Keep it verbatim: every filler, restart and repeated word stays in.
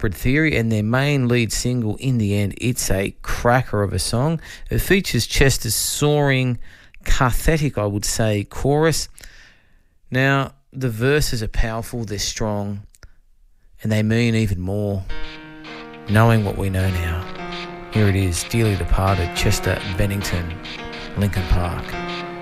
Hybrid Theory and their main lead single, In the End. It's a cracker of a song. It features Chester's soaring, cathetic, I would say, chorus. Now, the verses are powerful, they're strong, and they mean even more, knowing what we know now. Here it is, Dearly Departed, Chester Bennington, Linkin Park.